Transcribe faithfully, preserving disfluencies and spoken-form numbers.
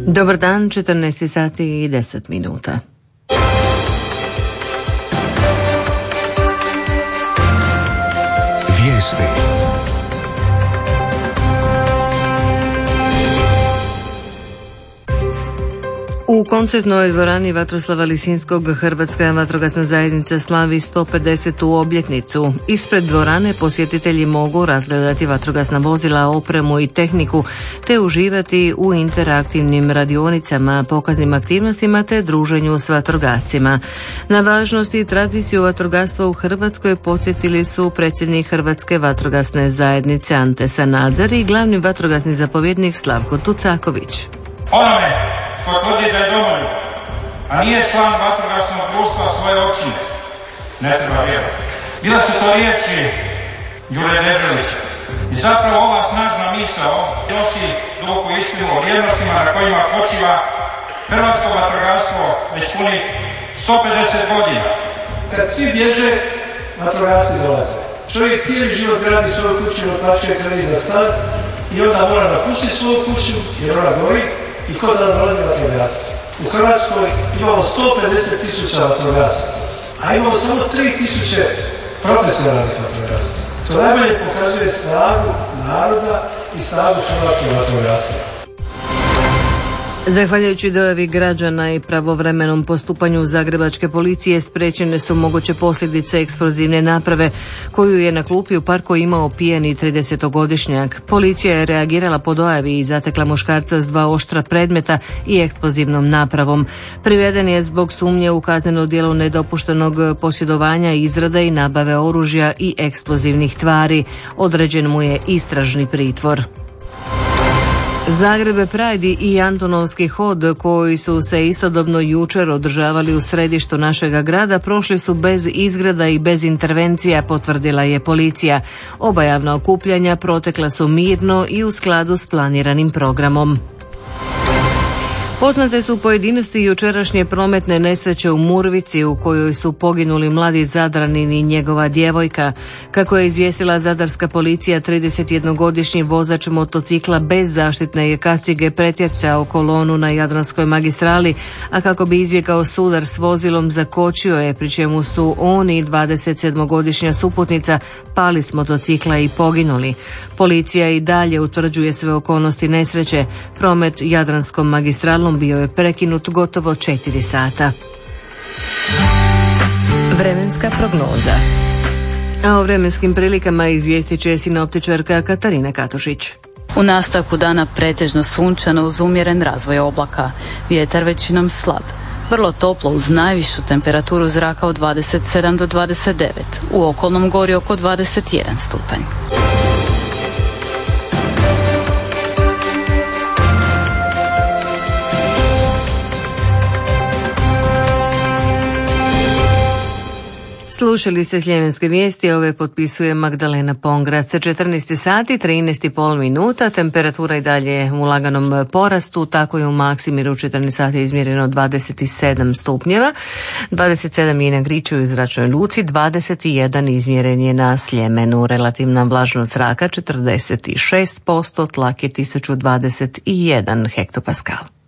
Dobar dan, četrnaest sati i deset minuta. Vijesti. U koncertnoj dvorani Vatroslava Lisinskog Hrvatska vatrogasna zajednica slavi sto pedesetu obljetnicu. Ispred dvorane posjetitelji mogu razgledati vatrogasna vozila, opremu i tehniku, te uživati u interaktivnim radionicama, pokaznim aktivnostima te druženju s vatrogascima. Na važnost i tradiciju vatrogastva u Hrvatskoj podsjetili su predsjednik Hrvatske vatrogasne zajednice Ante Sanader i glavni vatrogasni zapovjednik Slavko Tucaković. Onome ko tvrdi da je domoljub, a nije član vatrogasnog društva svoje općine, ne treba vjerovati. Bila su to riječi Đure Deželića. I zapravo ova snažna misao nosi duboku istinu o vrijednostima na kojima počiva hrvatsko vatrogastvo već punih sto pedeset godina. Kad svi bježe, vatrogasci dolaze. Čovjek cijeli život gradi svoju kuću, otplaćuje kredit za stan i onda mora napustiti svoju kuću jer ona gori. I ko da dolazi vatrogasci? U Hrvatskoj imamo sto pedeset tisuća vatrogasaca, a imamo samo tri tisuće profesionalnih vatrogasaca. To najbolje pokazuje snagu naroda i snagu hrvatskih vatrogasaca. Zahvaljujući dojavi građana i pravovremenom postupanju zagrebačke policije spriječene su moguće posljedice eksplozivne naprave koju je na klupi u parku imao pijani tridesetogodišnjak. Policija je reagirala po dojavi i zatekla muškarca s dva oštra predmeta i eksplozivnom napravom. Priveden je zbog sumnje u kazneno djelo nedopuštenog posjedovanja, izrade i nabave oružja i eksplozivnih tvari. Određen mu je istražni pritvor. Zagreb Pride i Antonovski hod koji su se istodobno jučer održavali u središtu našega grada prošli su bez izgrada i bez intervencija, potvrdila je policija. Oba javna okupljanja protekla su mirno i u skladu s planiranim programom. Poznate su pojedinosti jučerašnje prometne nesreće u Murvici u kojoj su poginuli mladi Zadranin i njegova djevojka. Kako je izvijestila zadarska policija, tridesetjednogodišnji vozač motocikla bez zaštitne kacige pretjecao kolonu na Jadranskoj magistrali, a kako bi izbjegao sudar s vozilom zakočio je, pri čemu su on i dvadesetsedmogodišnja suputnica pali s motocikla i poginuli. Policija i dalje utvrđuje sve okolnosti nesreće. Promet Jadranskom magistralom bio je prekinut gotovo četiri sata. Vremenska prognoza. A o vremenskim prilikama izvijestit će sinoptičarka Katarina Katušić. U nastavku dana pretežno sunčano uz umjeren razvoj oblaka. Vjetar većinom slab. Vrlo toplo uz najvišu temperaturu zraka od dvadeset sedam do dvadeset devet. U okolnom gori oko dvadeset jedan stupanj. Slušali ste Sljemenske vijesti, ove potpisuje Magdalena Pongrac. četrnaest sati, trinaest i pol minuta, temperatura i dalje u laganom porastu, tako je u Maksimiru četrnaest sati izmjereno dvadeset sedam stupnjeva, dvadeset sedam je na Griču i Zračnoj luci, dvadeset jedan izmjeren je na Sljemenu. Relativna vlažnost zraka četrdeset šest posto, tlak je tisuću dvadeset jedan hektopaskal.